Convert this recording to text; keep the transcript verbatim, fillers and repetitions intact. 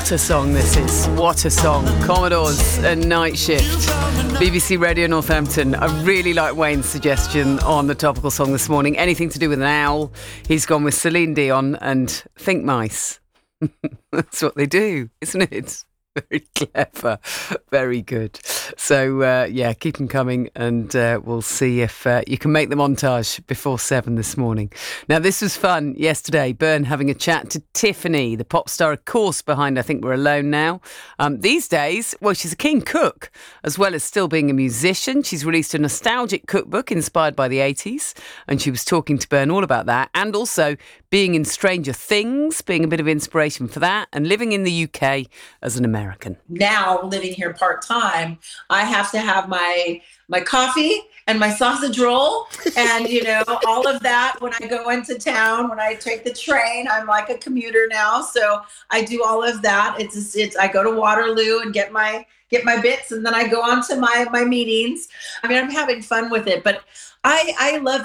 What a song this is. What a song. Commodores and Night Shift. B B C Radio Northampton. I really like Wayne's suggestion on the topical song this morning. Anything to do with an owl. He's gone with Celine Dion and Think Mice. That's what they do, isn't it? Very clever. Very good. So, uh, yeah, keep them coming and uh, we'll see if uh, you can make the montage before seven this morning. Now, this was fun yesterday. Byrne having a chat to Tiffany, the pop star, of course, behind I Think We're Alone Now. Um, these days, well, she's a keen cook, as well as still being a musician. She's released a nostalgic cookbook inspired by the eighties, and she was talking to Byrne all about that, and also being in Stranger Things, being a bit of inspiration for that, and living in the U K as an American. Now, living here part-time, I have to have my my coffee and my sausage roll and, you know, all of that when I go into town, when I take the train. I'm like a commuter now, so I do all of that. It's just, it's I go to Waterloo and get my get my bits, and then I go on to my my meetings. I mean, I'm having fun with it, but I, I love